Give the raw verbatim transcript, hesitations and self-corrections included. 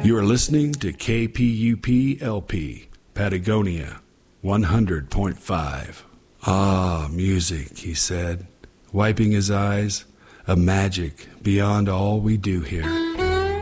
You are listening to K P U P L P, Patagonia, one hundred point five. Ah, music, he said, wiping his eyes, a magic beyond all we do here.